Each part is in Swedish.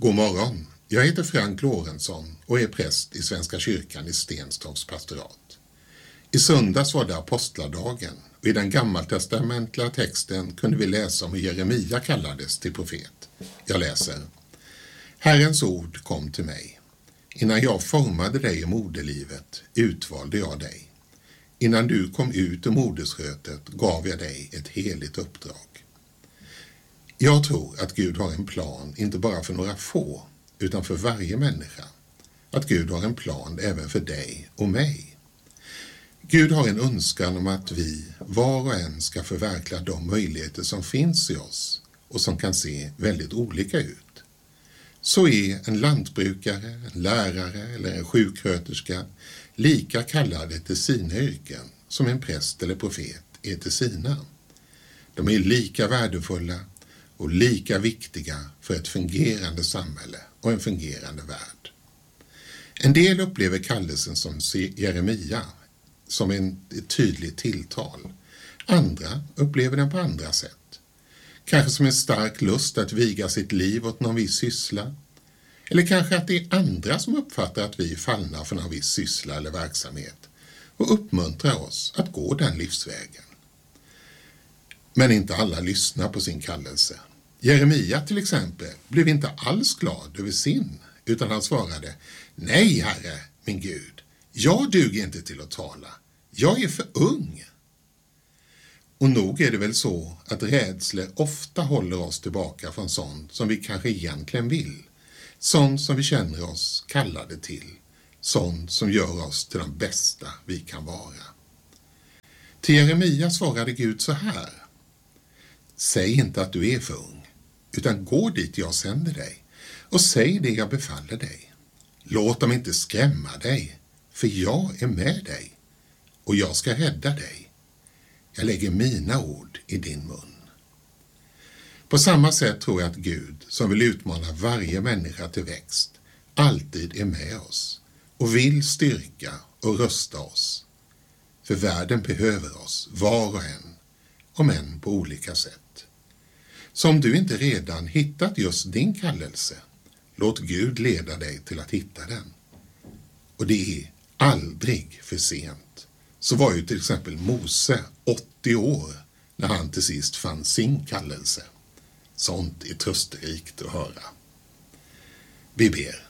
God morgon, jag heter Frank Lorentzon och är präst i Svenska kyrkan i Stenstorps pastorat. I söndags var det apostladagen och i den gammaltestamentliga texten kunde vi läsa om hur Jeremia kallades till profet. Jag läser: Herrens ord kom till mig. Innan jag formade dig i moderlivet utvalde jag dig. Innan du kom ut ur modersrötet gav jag dig ett heligt uppdrag. Jag tror att Gud har en plan inte bara för några få utan för varje människa. Att Gud har en plan även för dig och mig. Gud har en önskan om att vi var och en ska förverkliga de möjligheter som finns i oss och som kan se väldigt olika ut. Så är en lantbrukare, en lärare eller en sjuksköterska lika kallade till sina yrken som en präst eller profet är till sina. De är lika värdefulla och lika viktiga för ett fungerande samhälle och en fungerande värld. En del upplever kallelsen som Jeremia som ett tydligt tilltal. Andra upplever den på andra sätt. Kanske som en stark lust att viga sitt liv åt någon viss syssla. Eller kanske att det är andra som uppfattar att vi fallnar för någon viss syssla eller verksamhet och uppmuntrar oss att gå den livsvägen. Men inte alla lyssnar på sin kallelse. Jeremia till exempel blev inte alls glad över sin, utan han svarade: Nej, Herre, min Gud, jag duger inte till att tala. Jag är för ung. Och nog är det väl så att rädslor ofta håller oss tillbaka från sånt som vi kanske egentligen vill. Sånt som vi känner oss kallade till. Sånt som gör oss till de bästa vi kan vara. Till Jeremia svarade Gud så här: Säg inte att du är för ung, utan gå dit jag sänder dig och säg det jag befaller dig. Låt dem inte skrämma dig, för jag är med dig och jag ska rädda dig. Jag lägger mina ord i din mun. På samma sätt tror jag att Gud, som vill utmana varje människa till växt, alltid är med oss och vill styrka och rösta oss. För världen behöver oss, var och en, om än på olika sätt. Så om du inte redan hittat just din kallelse, låt Gud leda dig till att hitta den. Och det är aldrig för sent. Så var ju till exempel Mose 80 år när han till sist fann sin kallelse. Sånt är trösterikt att höra. Vi ber.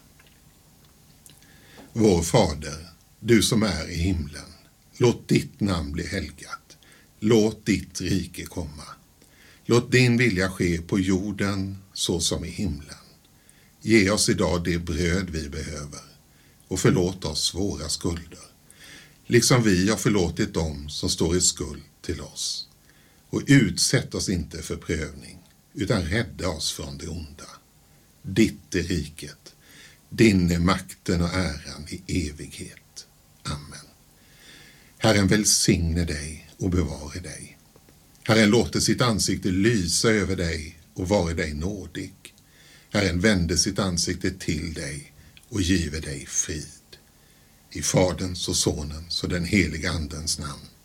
Vår Fader, du som är i himlen, låt ditt namn bli helgat. Låt ditt rike komma. Låt din vilja ske på jorden så som i himlen. Ge oss idag det bröd vi behöver och förlåt oss våra skulder, liksom vi har förlåtit dem som står i skuld till oss. Och utsätt oss inte för prövning, utan rädda oss från det onda. Ditt är riket, din är makten och äran i evighet. Amen. Herren välsigne dig och bevare dig. Herren låter sitt ansikte lysa över dig och vare dig nådig. Herren vände sitt ansikte till dig och giver dig frid. I Faderns och Sonens och den heliga Andens namn.